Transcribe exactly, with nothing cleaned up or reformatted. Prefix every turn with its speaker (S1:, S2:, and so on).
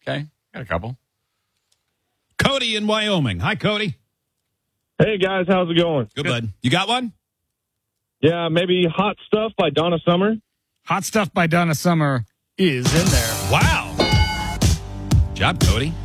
S1: Okay, got a couple.
S2: Cody in Wyoming. Hi, Cody.
S3: Hey, guys. How's it going?
S2: Good, bud. You got one?
S3: Yeah, maybe Hot Stuff by Donna Summer.
S4: Hot Stuff by Donna Summer is in there.
S2: Wow. Good job, Cody.